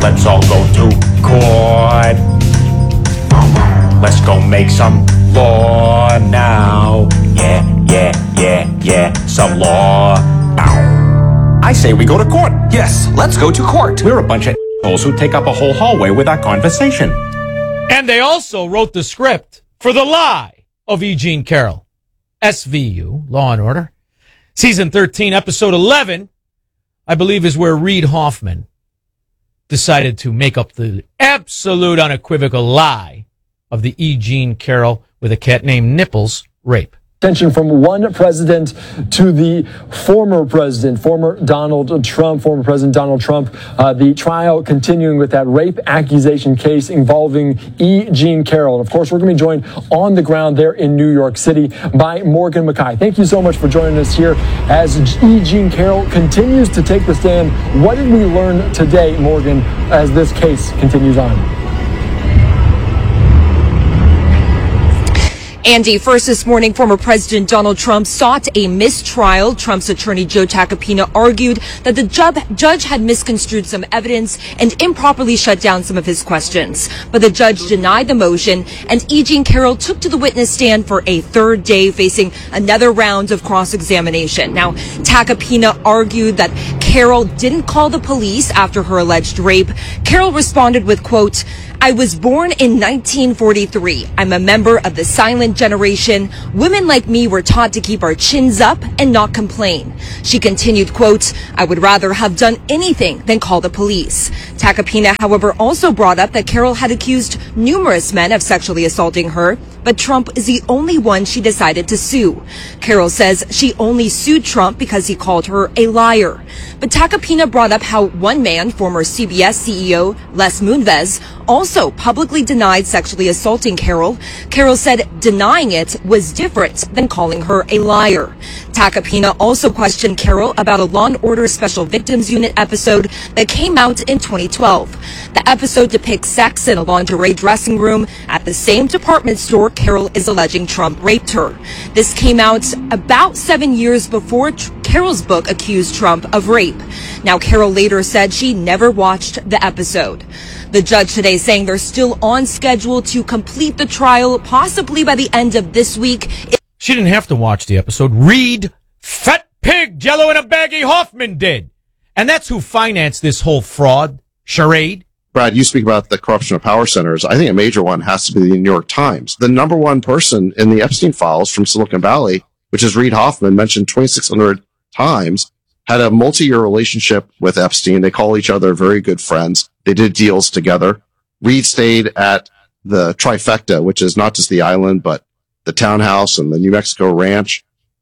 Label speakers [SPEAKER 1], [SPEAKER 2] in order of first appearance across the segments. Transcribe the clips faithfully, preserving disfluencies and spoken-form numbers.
[SPEAKER 1] let's all go to court. Let's go make some law now. Yeah, yeah, yeah, yeah, some law. I say we go to court.
[SPEAKER 2] Yes, let's go to court.
[SPEAKER 1] We're a bunch of assholes who take up a whole hallway with our conversation.
[SPEAKER 3] And they also wrote the script for The Lie of E. Jean Carroll. S V U, Law and Order. Season thirteen, episode eleven, I believe, is where Reid Hoffman decided to make up the absolute unequivocal lie of the E. Jean Carroll with a cat named Nipples rape.
[SPEAKER 4] Attention from one president to the former president, former Donald Trump, former President Donald Trump. Uh, the trial continuing with that rape accusation case involving E. Jean Carroll. And of course, we're going to be joined on the ground there in New York City by Morgan McKay. Thank you so much for joining us here as E. Jean Carroll continues to take the stand. What did we learn today, Morgan, as this case continues on?
[SPEAKER 5] Andy, first this morning, former President Donald Trump sought a mistrial. Trump's attorney Joe Tacopina argued that the ju- judge had misconstrued some evidence and improperly shut down some of his questions. But the judge denied the motion, and E. Jean Carroll took to the witness stand for a third day, facing another round of cross-examination. Now, Tacopina argued that Carroll didn't call the police after her alleged rape. Carroll responded with, quote, "I was born in nineteen forty-three. I'm a member of the silent generation. Women like me were taught to keep our chins up and not complain." She continued, quote, "I would rather have done anything than call the police." Tacopina, however, also brought up that Carroll had accused numerous men of sexually assaulting her, but Trump is the only one she decided to sue. Carroll says she only sued Trump because he called her a liar. But Tacopina brought up how one man, former C B S C E O Les Moonves, also publicly denied sexually assaulting Carroll. Carroll said denying it was different than calling her a liar. Tacopina also questioned Carroll about a Law and Order Special Victims Unit episode that came out in twenty twelve. The episode depicts sex in a lingerie dressing room at the same department store Carroll is alleging Trump raped her. This came out about seven years before Tr- Carroll's book accused Trump of rape. Now, Carroll later said she never watched the episode. The judge today saying they're still on schedule to complete the trial, possibly by the end of this week.
[SPEAKER 3] She didn't have to watch the episode. Reid, fat pig, jello in a baggie Hoffman did. And that's who financed this whole fraud charade.
[SPEAKER 6] Brad, you speak about the corruption of power centers. I think a major one has to be the New York Times. The number one person in the Epstein files from Silicon Valley, which is Reid Hoffman, mentioned twenty-six hundred times, had a multi-year relationship with Epstein. They call each other very good friends. They did deals together. Reid stayed at the trifecta, which is not just the island, but the townhouse and the New Mexico ranch.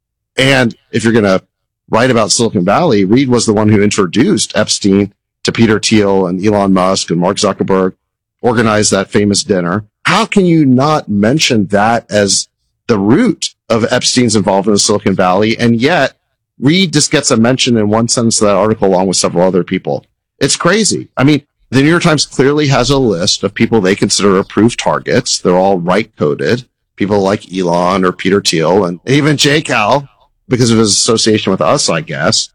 [SPEAKER 6] And if you're going to write about Silicon Valley, Reid was the one who introduced Epstein to Peter Thiel and Elon Musk and Mark Zuckerberg, organized that famous dinner. How can you not mention that as the root of Epstein's involvement in Silicon Valley? And yet Reid just gets a mention in one sentence of that article along with several other people. It's crazy. I mean, the New York Times clearly has a list of people they consider approved targets. They're all right-coded. People like Elon or Peter Thiel and even J. Cal, because of his association with us, I guess.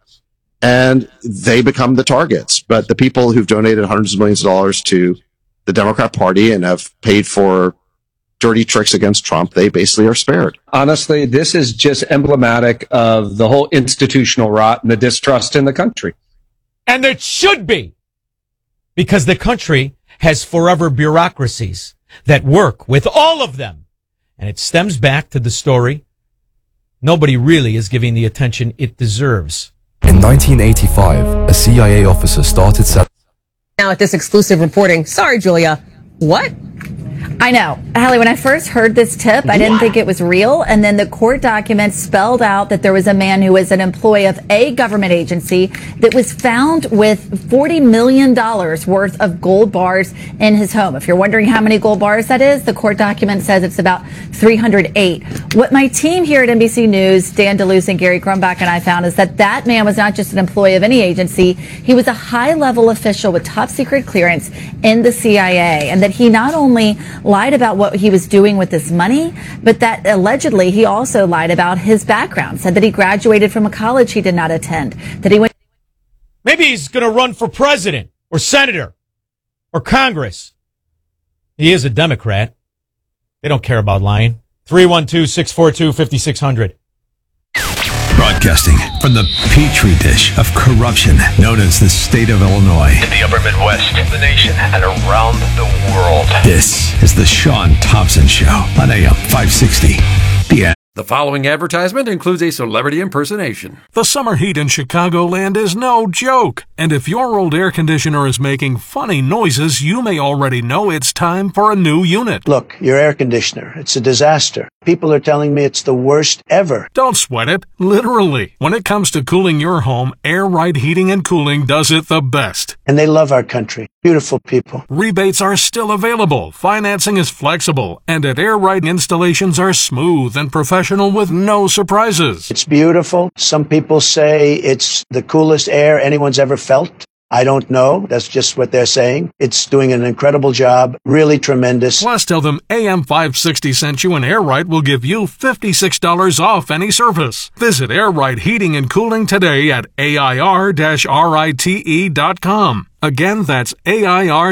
[SPEAKER 6] And they become the targets. But the people who've donated hundreds of millions of dollars to the Democrat Party and have paid for dirty tricks against Trump, they basically are spared.
[SPEAKER 7] Honestly, this is just emblematic of the whole institutional rot and the distrust in the country.
[SPEAKER 3] And it should be, because the country has forever bureaucracies that work with all of them. And it stems back to the story nobody really is giving the attention it deserves.
[SPEAKER 8] In nineteen eighty-five, a C I A officer started selling...
[SPEAKER 9] Now at this exclusive reporting. Sorry, Julia. What?
[SPEAKER 10] I know. Hallie, when I first heard this tip, I didn't think it was real. And then the court documents spelled out that there was a man who was an employee of a government agency that was found with forty million dollars worth of gold bars in his home. If you're wondering how many gold bars that is, the court document says it's about three hundred eight. What my team here at N B C News, Dan DeLuce and Gary Grumbach and I found is that that man was not just an employee of any agency. He was a high-level official with top secret clearance in the C I A, and that he not only lied about what he was doing with this money, but that allegedly he also lied about his background, said that he graduated from a college he did not attend, that he went...
[SPEAKER 3] Maybe he's going to run for president or senator. or Congress. He is a Democrat. They don't care about lying. three one two, six four two, five six zero zero.
[SPEAKER 11] Broadcasting from the petri dish of corruption known as the state of Illinois.
[SPEAKER 12] In the upper Midwest, the nation, and around the world.
[SPEAKER 11] This is the Sean Thompson Show on A M five sixty. The end.
[SPEAKER 13] The following advertisement includes a celebrity impersonation.
[SPEAKER 14] The summer heat in Chicagoland is no joke. And if your old air conditioner is making funny noises, you may already know it's time for a new unit.
[SPEAKER 15] Look, your air conditioner, it's a disaster. People are telling me it's the worst ever.
[SPEAKER 14] Don't sweat it. Literally. When it comes to cooling your home, Air Right Heating and Cooling does it the best.
[SPEAKER 15] And they love our country. Beautiful people.
[SPEAKER 14] Rebates are still available. Financing is flexible. And at Air Right, installations are smooth and professional with no surprises.
[SPEAKER 15] It's beautiful. Some people say it's the coolest air anyone's ever felt. I don't know. That's just what they're saying. It's doing an incredible job. Really tremendous.
[SPEAKER 14] Plus, tell them A M five sixty sent you and Air Right will give you fifty-six dollars off any service. Visit Air Right Heating and Cooling today at A I R rite dot com. Again, that's A I R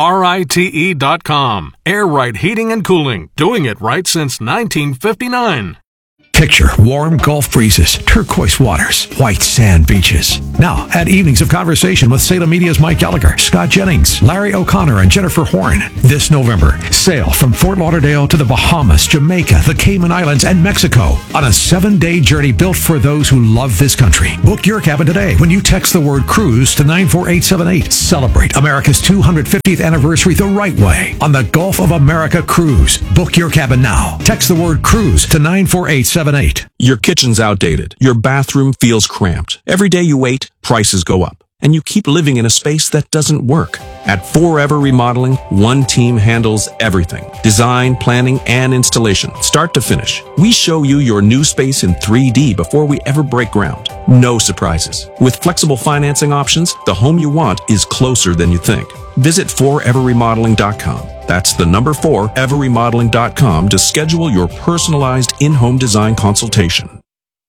[SPEAKER 14] rite dot com. Air Right Heating and Cooling. Doing it right since nineteen fifty-nine.
[SPEAKER 11] Picture warm Gulf breezes, turquoise waters, white sand beaches. Now, add evenings of conversation with Salem Media's Mike Gallagher, Scott Jennings, Larry O'Connor, and Jennifer Horn. This November, sail from Fort Lauderdale to the Bahamas, Jamaica, the Cayman Islands, and Mexico on a seven-day journey built for those who love this country. Book your cabin today when you text the word cruise to nine four eight seven eight. Celebrate America's two hundred fiftieth anniversary the right way on the Gulf of America Cruise. Book your cabin now. Text the word cruise to nine four eight seven eight.
[SPEAKER 16] Your kitchen's outdated. Your bathroom feels cramped. Every day you wait, prices go up. And you keep living in a space that doesn't work. At Forever Remodeling, one team handles everything. Design, planning, and installation, start to finish. We show you your new space in three D before we ever break ground. No surprises. With flexible financing options, the home you want is closer than you think. Visit forever remodeling dot com. That's the number four, ever remodeling dot com to schedule your personalized in-home design consultation.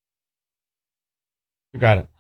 [SPEAKER 3] You got it.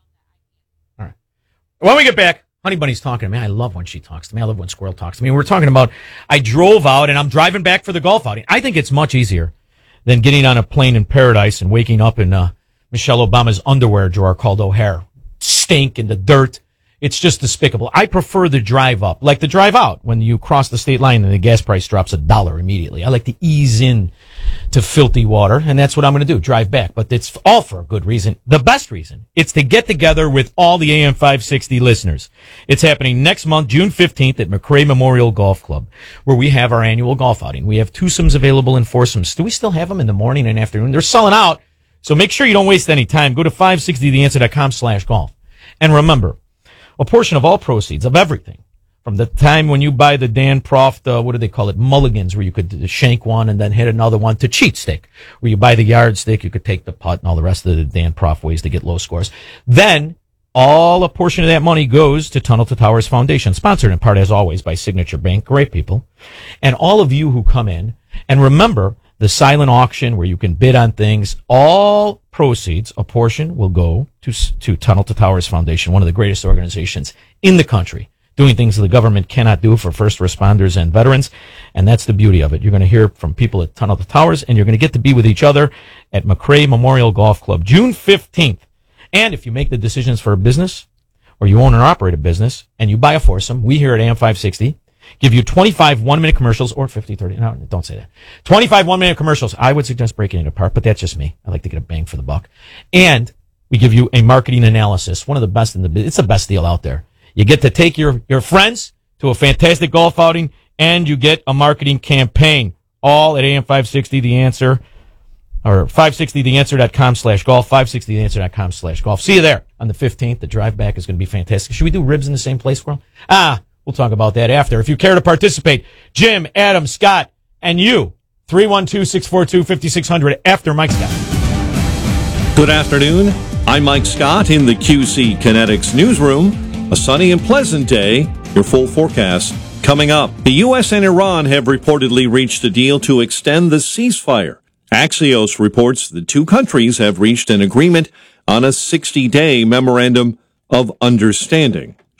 [SPEAKER 3] All right. When we get back, Honey Bunny's talking to me. I love when she talks to me. I love when Squirrel talks to me. We're talking about, I drove out and I'm driving back for the golf outing. I think it's much easier than getting on a plane in paradise and waking up in uh, Michelle Obama's underwear drawer called O'Hare. Stink in the dirt. It's just despicable. I prefer the drive up, like the drive out when you cross the state line and the gas price drops a dollar immediately. I like to ease in to filthy water, and that's what I'm going to do, drive back. But it's all for a good reason. The best reason, it's to get together with all the A M five sixty listeners. It's happening next month, June fifteenth at McRae Memorial Golf Club, where we have our annual golf outing. We have twosomes available and foursomes. Do we still have them in the morning and afternoon? They're selling out, so make sure you don't waste any time. Go to five sixty the answer dot com slash golf. And remember, a portion of all proceeds of everything, from the time when you buy the Dan Proft, uh, what do they call it, mulligans, where you could shank one and then hit another one, to cheat stick, where you buy the yardstick, you could take the putt and all the rest of the Dan Proft ways to get low scores. Then all a portion of that money goes to Tunnel to Towers Foundation, sponsored in part, as always, by Signature Bank. Great people. And all of you who come in, and remember, the silent auction where you can bid on things, all proceeds, a portion will go to to Tunnel to Towers Foundation, one of the greatest organizations in the country, doing things the government cannot do for first responders and veterans. And that's the beauty of it. You're going to hear from people at Tunnel to Towers, and you're going to get to be with each other at McRae Memorial Golf Club, June fifteenth. And if you make the decisions for a business, or you own or operate a business, and you buy a foursome, we here at A M five sixty give you twenty-five one-minute commercials, or fifty, thirty, no, don't say that. twenty-five one-minute commercials. I would suggest breaking it apart, but that's just me. I like to get a bang for the buck. And we give you a marketing analysis, one of the best in the business. It's the best deal out there. You get to take your, your friends to a fantastic golf outing, and you get a marketing campaign, all at A M five sixty The Answer, or five sixty the answer dot com slash golf, five sixty the answer dot com slash golf. See you there on the fifteenth. The drive back is going to be fantastic. Should we do ribs in the same place, Squirrel? Ah, we'll talk about that after. If you care to participate, Jim, Adam, Scott, and you, three one two, six four two, five six zero zero after Mike Scott.
[SPEAKER 17] Good afternoon. I'm Mike Scott in the Q C Kinetics newsroom. A sunny and pleasant day. Your full forecast coming up. The U S and Iran have reportedly reached a deal to extend the ceasefire. Axios reports the two countries have reached an agreement on a sixty-day memorandum of understanding.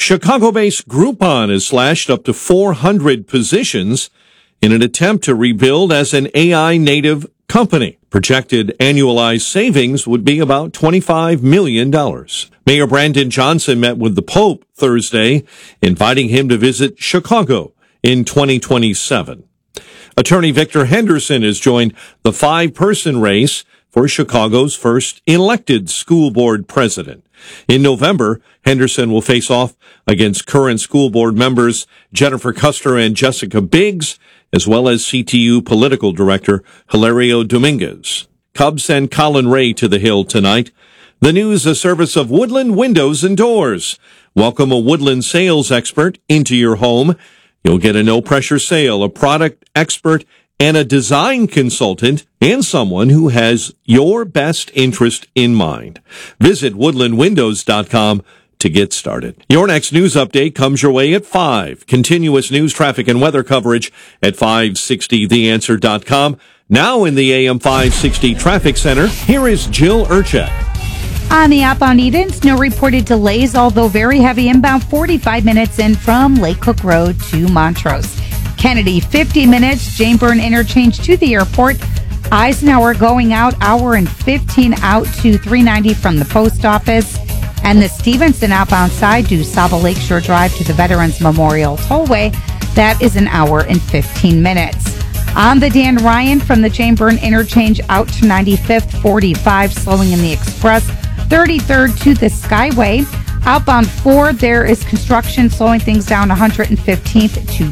[SPEAKER 17] Chicago-based Groupon has slashed up to four hundred positions in an attempt to rebuild as an A I native company. Projected annualized savings would be about twenty-five million dollars. Mayor Brandon Johnson met with the Pope Thursday, inviting him to visit Chicago in twenty twenty-seven. Attorney Victor Henderson has joined the five-person race for Chicago's first elected school board president. In November, Henderson will face off against current school board members Jennifer Custer and Jessica Biggs, as well as C T U political director Hilario Dominguez. Cubs send Colin Ray to the Hill tonight. The news, a service of Woodland Windows and Doors. Welcome a Woodland sales expert into your home. You'll get a no-pressure sale, a product expert, and a design consultant, and someone who has your best interest in mind. Visit woodland windows dot com to get started. Your next news update comes your way at five. Continuous news, traffic, and weather coverage at five sixty the answer dot com. Now in the A M five sixty Traffic Center, here is Jill Urchek.
[SPEAKER 18] On the outbound Edens, no reported delays, although very heavy inbound, forty-five minutes in from Lake Cook Road to Montrose. Kennedy, fifty minutes, Jane Byrne interchange to the airport. Eisenhower going out, hour and fifteen out to three ninety from the post office. And the Stevenson outbound side to Saba Lakeshore Drive to the Veterans Memorial Tollway. That is an hour and fifteen minutes. On the Dan Ryan from the Jane Byrne interchange out to ninety-fifth, forty-five, slowing in the express. thirty-third to the Skyway. Outbound four, there is construction slowing things down one hundred fifteenth to